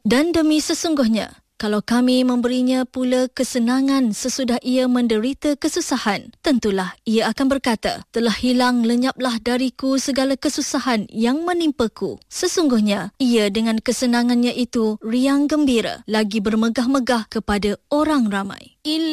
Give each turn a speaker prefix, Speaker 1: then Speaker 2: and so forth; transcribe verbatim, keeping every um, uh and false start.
Speaker 1: Dan demi sesungguhnya, kalau kami memberinya pula kesenangan sesudah ia menderita kesusahan, tentulah ia akan berkata, telah hilang lenyaplah dariku segala kesusahan yang menimpaku. Sesungguhnya, ia dengan kesenangannya itu riang gembira, lagi bermegah-megah kepada orang ramai.